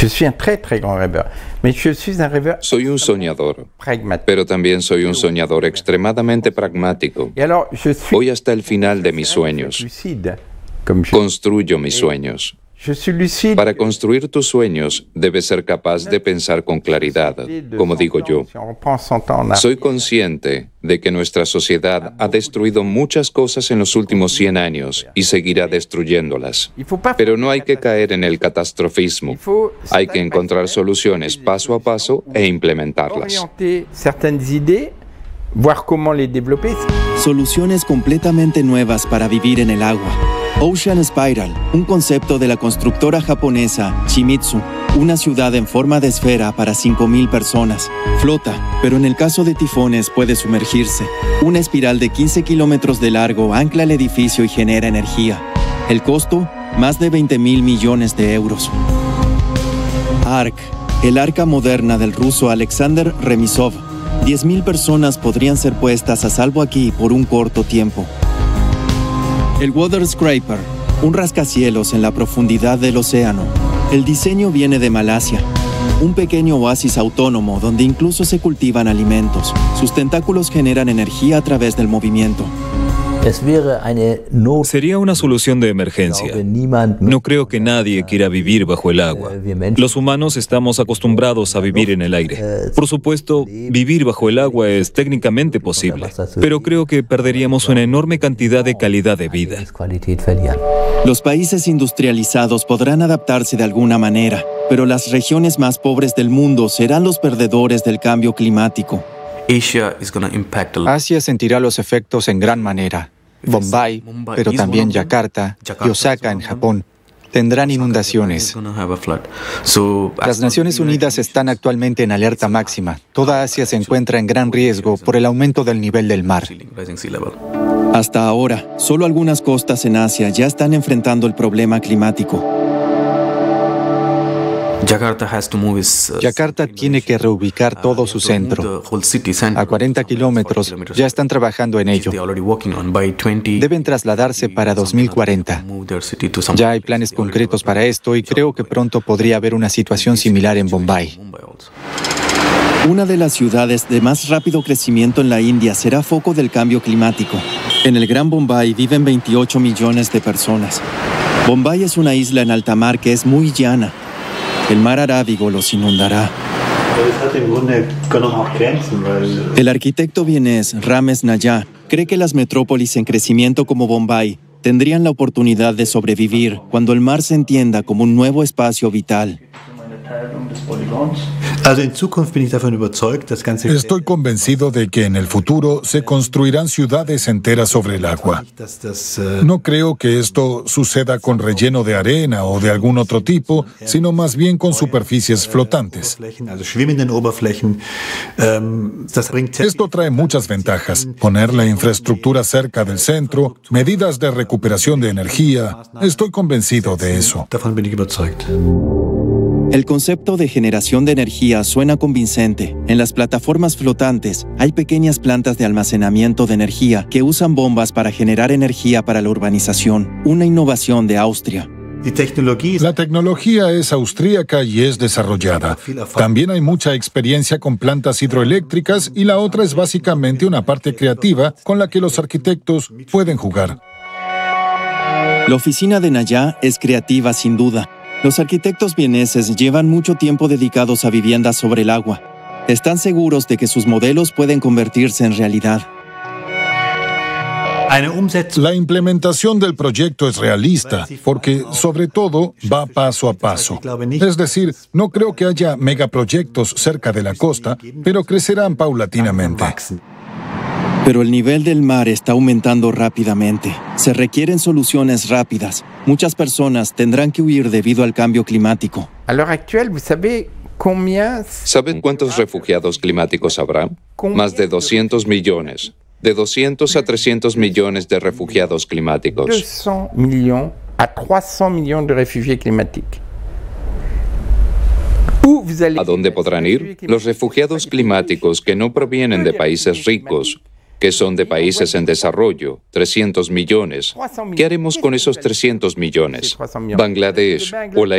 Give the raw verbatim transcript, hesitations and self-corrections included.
Je suis un très, très grand rêveur. Mais je suis un rêveur. Soy un soñador, pero también soy un soñador extremadamente pragmático. Y alors, je suis Voy hasta el final de mis sueños. lucide. Comme je, Construyo mis sueños. je suis lucide. Para construir tus sueños, debes ser capaz de pensar con claridad, como digo yo. Si on reprend cent ans en arrière, Soy consciente de que nuestra sociedad ha destruido muchas cosas en los últimos cien años y seguirá destruyéndolas. il faut pas Pero no hay que caer en el catastrofismo. Il faut Hay que encontrar soluciones paso a paso e implementarlas. orienter certaines idées, voir comment les développer. Soluciones completamente nuevas para vivir en el agua. Ocean Spiral, un concepto de la constructora japonesa Shimizu, una ciudad en forma de esfera para cinco mil personas. Flota, pero en el caso de tifones puede sumergirse. Una espiral de quince kilómetros de largo ancla el edificio y genera energía. El costo, más de veinte mil millones de euros. Ark, el arca moderna del ruso Alexander Remisov. diez mil personas podrían ser puestas a salvo aquí por un corto tiempo. El Water Scraper, un rascacielos en la profundidad del océano. El diseño viene de Malasia, un pequeño oasis autónomo donde incluso se cultivan alimentos. Sus tentáculos generan energía a través del movimiento. Sería una solución de emergencia. No creo que nadie quiera vivir bajo el agua. Los humanos estamos acostumbrados a vivir en el aire. Por supuesto, vivir bajo el agua es técnicamente posible, pero creo que perderíamos una enorme cantidad de calidad de vida. Los países industrializados podrán adaptarse de alguna manera, pero las regiones más pobres del mundo serán los perdedores del cambio climático. Asia sentirá los efectos en gran manera. Bombay, pero también Yakarta y Osaka en Japón, tendrán inundaciones. Las Naciones Unidas están actualmente en alerta máxima. Toda Asia se encuentra en gran riesgo por el aumento del nivel del mar. Hasta ahora, solo algunas costas en Asia ya están enfrentando el problema climático. Yakarta tiene que reubicar todo su centro. A cuarenta kilómetros ya están trabajando en ello. Deben trasladarse para dos mil cuarenta. Ya hay planes concretos para esto y creo que pronto podría haber una situación similar en Bombay. Una de las ciudades de más rápido crecimiento en la India será foco del cambio climático. En el Gran Bombay viven veintiocho millones de personas. Bombay es una isla en alta mar que es muy llana. El mar Arábigo los inundará. El arquitecto vienés Ramesh Nayar cree que las metrópolis en crecimiento como Bombay tendrían la oportunidad de sobrevivir cuando el mar se entienda como un nuevo espacio vital. Estoy convencido de que en el futuro se construirán ciudades enteras sobre el agua. No creo que esto suceda con relleno de arena o de algún otro tipo, sino más bien con superficies flotantes. Esto trae muchas ventajas. Poner la infraestructura cerca del centro, medidas de recuperación de energía. Estoy convencido de eso. El concepto de generación de energía suena convincente. En las plataformas flotantes hay pequeñas plantas de almacenamiento de energía que usan bombas para generar energía para la urbanización, una innovación de Austria. La tecnología es austríaca y es desarrollada. También hay mucha experiencia con plantas hidroeléctricas y la otra es básicamente una parte creativa con la que los arquitectos pueden jugar. La oficina de Nayar es creativa sin duda. Los arquitectos vieneses llevan mucho tiempo dedicados a viviendas sobre el agua. Están seguros de que sus modelos pueden convertirse en realidad. La implementación del proyecto es realista, porque, sobre todo, va paso a paso. Es decir, no creo que haya megaproyectos cerca de la costa, pero crecerán paulatinamente. Pero el nivel del mar está aumentando rápidamente. Se requieren soluciones rápidas. Muchas personas tendrán que huir debido al cambio climático. À l'heure actuelle, vous savez combien... ¿Saben cuántos refugiados climáticos habrá? Más de doscientos millones. De doscientos a trescientos millones de refugiados climáticos. doscientos millions à trois cents millions de réfugiés climatiques. ¿A dónde podrán ir? Los refugiados climáticos que no provienen de países ricos, que son de países en desarrollo, trescientos millones. ¿Qué haremos con esos trescientos millones? Bangladesh o la